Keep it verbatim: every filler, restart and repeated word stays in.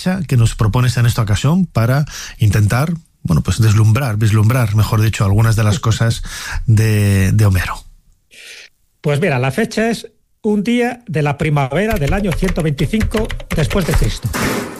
que nos propones en esta ocasión para intentar, bueno, pues deslumbrar, vislumbrar, mejor dicho, algunas de las cosas de, de Homero. Pues mira, la fecha es un día de la primavera del año ciento veinticinco después de Cristo.